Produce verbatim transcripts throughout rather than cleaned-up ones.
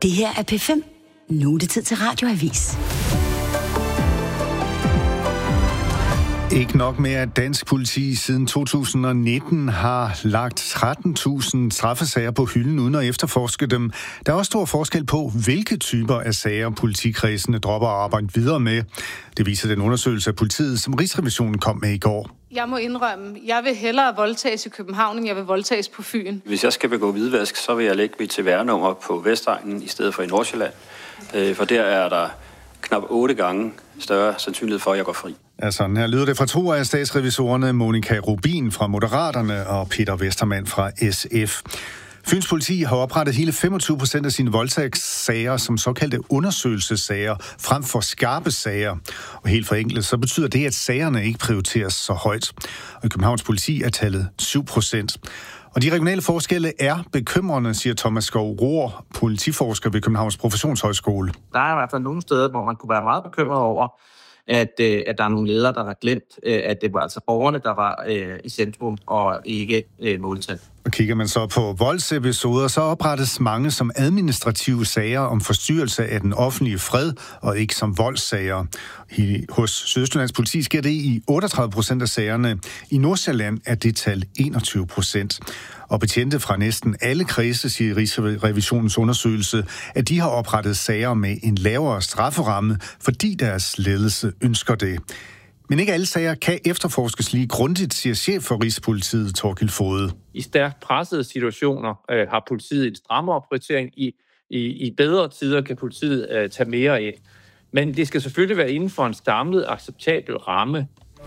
Det her er P fem. Nu er det tid til Radioavis. Ikke nok med, at dansk politi siden to tusind nitten har lagt tretten tusind straffesager på hylden uden at efterforske dem. Der er også stor forskel på, hvilke typer af sager politikredsene dropper at arbejde videre med. Det viser den undersøgelse af politiet, som Rigsrevisionen kom med i går. Jeg må indrømme, jeg vil hellere voldtages i København, end jeg vil voldtages på Fyn. Hvis jeg skal begå hvidvask, så vil jeg lægge mit T V R-nummer på Vestegnen i stedet for i Nordsjælland. For der er der knap otte gange større sandsynlighed for, at jeg går fri. Ja, sådan her lyder det fra to af statsrevisorerne, Monika Rubin fra Moderaterne og Peter Westermann fra S F. Fyns politi har oprettet hele femogtyve procent af sine voldtægtssager som såkaldte undersøgelsessager frem for skarpe sager. Og helt forenklet, så betyder det, at sagerne ikke prioriteres så højt. Og i Københavns politi er tallet syv procent. Og de regionale forskelle er bekymrende, siger Thomas Skov Rohr, politiforsker ved Københavns Professionshøjskole. Der er i hvert fald nogle steder, hvor man kunne være meget bekymret over, at, øh, at der er nogle ledere, der har glemt, øh, at det var altså borgerne, der var øh, i centrum og ikke øh, måltal. Og kigger man så på voldsepisoder, så oprettes mange som administrative sager om forstyrrelse af den offentlige fred, og ikke som voldssager. I, hos Sydøstjyllands politi sker det i otteogtredive procent af sagerne. I Nordsjælland er det tal enogtyve procent. Og betjente fra næsten alle kredse, siger Rigsrevisionens undersøgelse, at de har oprettet sager med en lavere strafferamme, fordi deres ledelse ønsker det. Men ikke alle sager kan efterforskes lige grundigt, siger chef for Rigspolitiet, Torkild Fode. I stærkt pressede situationer øh, har politiet en strammere prioritering. I, i, I bedre tider kan politiet øh, tage mere ind. Men det skal selvfølgelig være inden for en samlet, acceptabel ramme.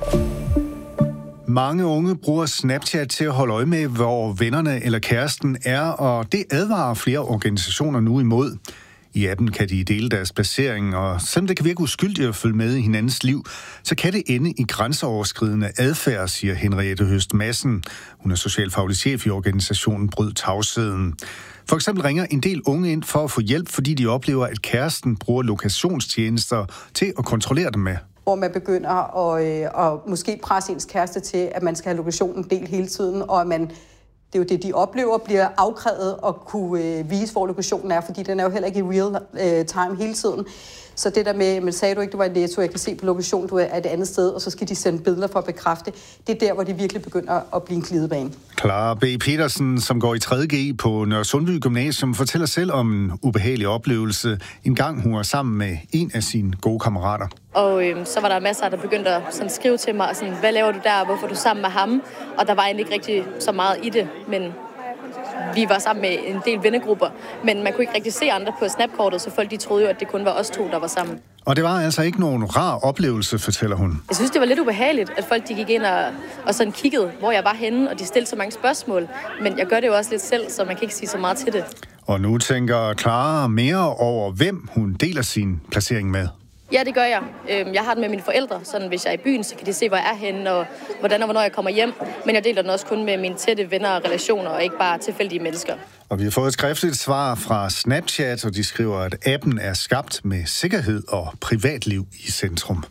Mange unge bruger Snapchat til at holde øje med, hvor vennerne eller kæresten er, og det advarer flere organisationer nu imod. I appen kan de dele deres placering, og selvom det kan virke uskyldigt at følge med i hinandens liv, så kan det ende i grænseoverskridende adfærd, siger Henriette Høst Madsen. Hun er socialfaglig chef i organisationen Bryd Tavsheden. For eksempel ringer en del unge ind for at få hjælp, fordi de oplever, at kæresten bruger lokationstjenester til at kontrollere dem med. Hvor man begynder at, øh, at måske presse ens kæreste til, at man skal have lokationen delt hele tiden, og at man, det er jo det, de oplever, bliver afkrævet at kunne øh, vise, hvor lokationen er, fordi den er jo heller ikke i real øh, time hele tiden. Så det der med, men sagde du ikke, du var i Netto, jeg kan se på lokationen, du er et andet sted, og så skal de sende billeder for at bekræfte. Det er der, hvor de virkelig begynder at blive en glidebane. Clara B. Petersen, som går i tredje G på Nørre Sundby Gymnasium, fortæller selv om en ubehagelig oplevelse. En gang hun var sammen med en af sine gode kammerater. Og øh, så var der masser, der begyndte at sådan, skrive til mig, sådan, hvad laver du der, hvorfor er du sammen med ham? Og der var egentlig ikke rigtig så meget i det, men vi var sammen med en del vennegrupper, men man kunne ikke rigtig se andre på snapkortet, så folk de troede jo, at det kun var os to, der var sammen. Og det var altså ikke nogen rar oplevelse, fortæller hun. Jeg synes, det var lidt ubehageligt, at folk de gik ind og, og sådan kiggede, hvor jeg var henne, og de stillede så mange spørgsmål. Men jeg gør det jo også lidt selv, så man kan ikke sige så meget til det. Og nu tænker Clara mere over, hvem hun deler sin placering med. Ja, det gør jeg. Jeg har den med mine forældre, sådan hvis jeg er i byen, så kan de se, hvor jeg er henne, og hvordan og hvornår jeg kommer hjem. Men jeg deler den også kun med mine tætte venner og relationer, og ikke bare tilfældige mennesker. Og vi har fået et skriftligt svar fra Snapchat, og de skriver, at appen er skabt med sikkerhed og privatliv i centrum.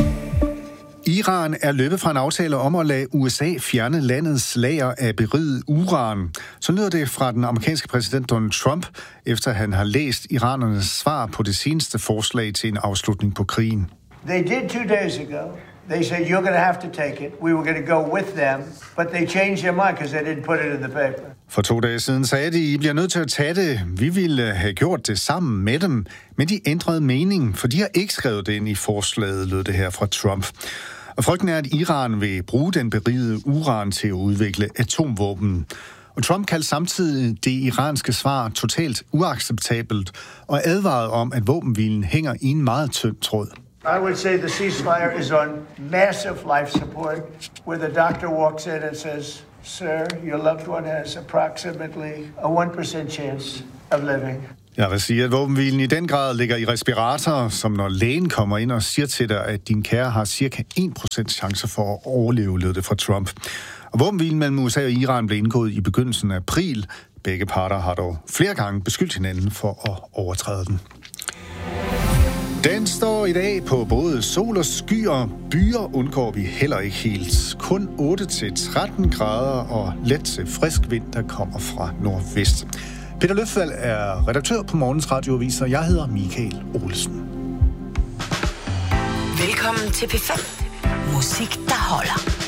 Iran er løbet fra en aftale om at lade U S A fjerne landets lager af beriget uran. Så lyder det fra den amerikanske præsident Donald Trump, efter han har læst iranernes svar på det seneste forslag til en afslutning på krigen. They did two days ago. They said you're going to have to take it. We were going to go with them, but they changed their mind because they didn't put it in the paper. For to dage siden sagde de, I bliver nødt til at tage det. Vi ville have gjort det sammen med dem, men de ændrede mening, for de har ikke skrevet det ind i forslaget, lød det her fra Trump. Og frygten er, at Iran vil bruge den berigede uran til at udvikle atomvåben. Og Trump kaldte samtidig det iranske svar totalt uacceptabelt og advarede om, at våbenhvilen hænger i en meget tynd tråd. I would say the ceasefire is on massive life support, where the doctor walks in and says, "Sir, your loved one has approximately a one percent chance of living." Jeg vil sige, at våbenhvilen i den grad ligger i respirator, som når lægen kommer ind og siger til dig, at din kære har cirka en procent chance for at overleve, lød det fra Trump. Og våbenhvilen mellem U S A og Iran blev indgået i begyndelsen af april. Begge parter har dog flere gange beskyldt hinanden for at overtræde den. Den står i dag på både sol og skyer. Byer undgår vi heller ikke helt. Kun otte til tretten grader og let til frisk vind, der kommer fra nordvest. Peter Løfvald er redaktør på Morgens Radioavis, og jeg hedder Michael Olsen. Velkommen til P fem. Musik, der holder.